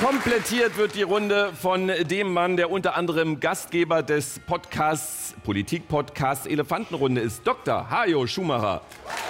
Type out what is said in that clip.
Komplettiert wird die Runde von dem Mann, der unter anderem Gastgeber des Podcasts, Politik-Podcasts Elefantenrunde ist, Dr. Hajo Schumacher.